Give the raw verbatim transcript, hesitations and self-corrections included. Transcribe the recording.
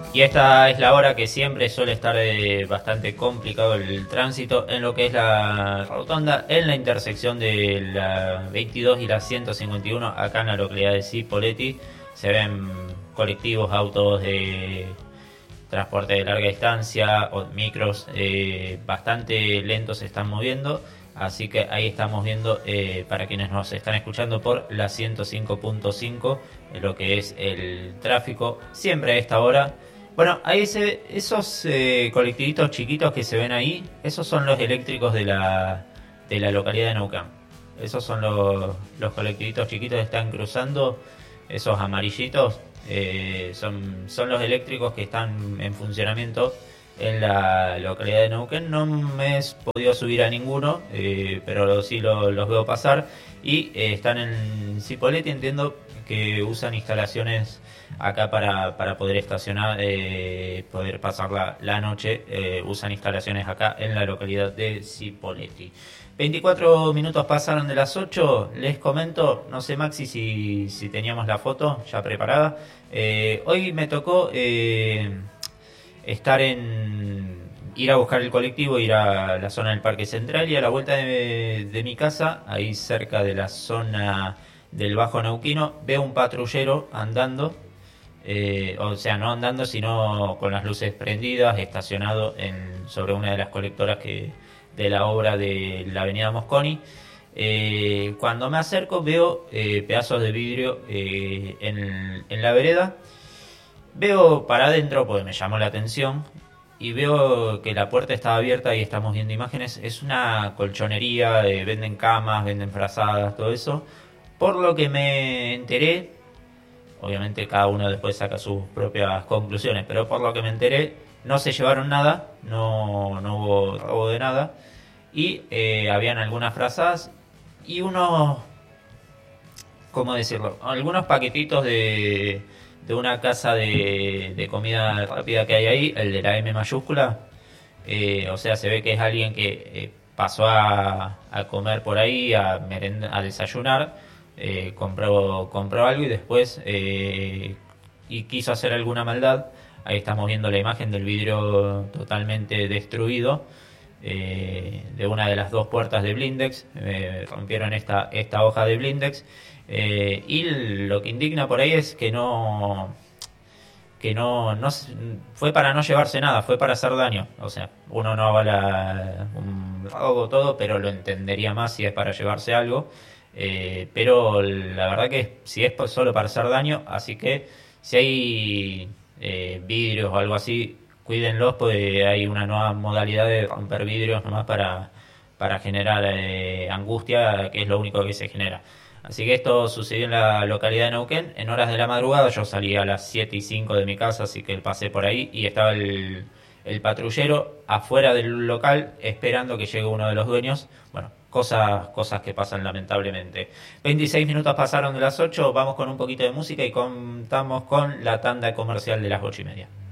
Y esta es la hora que siempre suele estar eh, bastante complicado el tránsito en lo que es la rotonda, en la intersección de la veintidós y la ciento cincuenta y uno, acá en la localidad de Cipolletti. Se ven colectivos, autos de transporte de larga distancia o micros eh, bastante lentos se están moviendo. Así que ahí estamos viendo, eh, para quienes nos están escuchando por la ciento cinco punto cinco, eh, lo que es el tráfico, siempre a esta hora. Bueno, ahí se, esos eh, colectivitos chiquitos que se ven ahí, esos son los eléctricos de la, de la localidad de Neuquén. Esos son los, los colectivitos chiquitos que están cruzando, esos amarillitos, eh, son, son los eléctricos que están en funcionamiento en la localidad de Neuquén. No me he podido subir a ninguno, eh, pero sí lo, los veo pasar. Y eh, están en Cipolletti, entiendo que usan instalaciones acá para, para poder estacionar, eh, poder pasar la, la noche. Eh, usan instalaciones acá en la localidad de Cipolletti. veinticuatro minutos pasaron de las ocho. Les comento, no sé Maxi si, si teníamos la foto ya preparada. Eh, hoy me tocó... Eh, estar en ir a buscar el colectivo, ir a la zona del Parque Central, y a la vuelta de, de mi casa, ahí cerca de la zona del Bajo Neuquino, veo un patrullero andando, eh, o sea, no andando, sino con las luces prendidas, estacionado en, sobre una de las colectoras que de la obra de la avenida Mosconi. Eh, cuando me acerco veo eh, pedazos de vidrio eh, en, en la vereda. Veo para adentro, porque me llamó la atención, y veo que la puerta estaba abierta y estamos viendo imágenes. Es una colchonería, eh, venden camas, venden frazadas, todo eso. Por lo que me enteré, obviamente cada uno después saca sus propias conclusiones, pero por lo que me enteré, no se llevaron nada, no, no hubo robo de nada, y eh, habían algunas frazadas y unos, ¿cómo decirlo? Algunos paquetitos de... de una casa de, de comida rápida que hay ahí, el de la M mayúscula. Eh, o sea, se ve que es alguien que eh, pasó a, a comer por ahí, a, merenda, a desayunar, eh, compró, compró algo y después eh, y quiso hacer alguna maldad. Ahí estamos viendo la imagen del vidrio totalmente destruido, eh, de una de las dos puertas de blindex. Eh, rompieron esta, esta hoja de blindex. Eh, y lo que indigna por ahí es que no que no, no fue para no llevarse nada, fue para hacer daño. O sea, uno no avala un robo todo, pero lo entendería más si es para llevarse algo. Eh, pero la verdad que si es solo para hacer daño, así que si hay eh, vidrios o algo así, cuídenlos, porque hay una nueva modalidad de romper vidrios nomás para, para generar eh, angustia, que es lo único que se genera. Así que esto sucedió en la localidad de Neuquén, en horas de la madrugada. Yo salí a las siete y cinco de mi casa, así que pasé por ahí y estaba el, el patrullero afuera del local esperando que llegue uno de los dueños. Bueno, cosas, cosas que pasan lamentablemente. veintiséis minutos pasaron de las ocho, vamos con un poquito de música y contamos con la tanda comercial de las ocho y media.